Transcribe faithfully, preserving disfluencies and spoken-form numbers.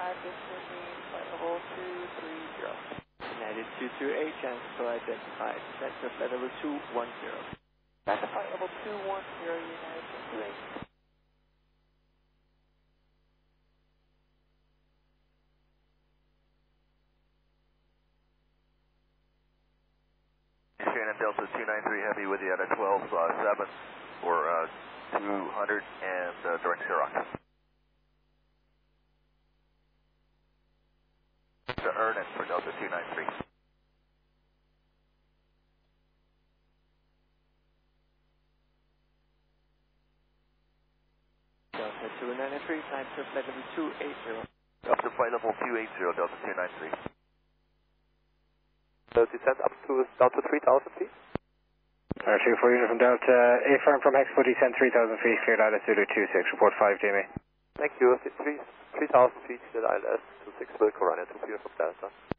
five, this will be flight level two three zero. United two two eight, cancel identified. Center flight level two one zero. Back to flight level two one zero, United two two eight. Shannon Delta two nine three Heavy with you at a twelve seven for uh, two hundred and uh, during Xerox. To Ernest for Delta two nine three. Delta two nine three, time to flight level two eight zero. Up to flight level two eight zero, Delta two nine three. So descent up to down to three thousand feet. Alright, two four unit from Delta, A firm from Hexpo, descent three thousand feet, cleared I L S Zulu two six, report five J M A. Thank you, three thousand feet, cleared I L S two six, vertical runway two zero from Delta.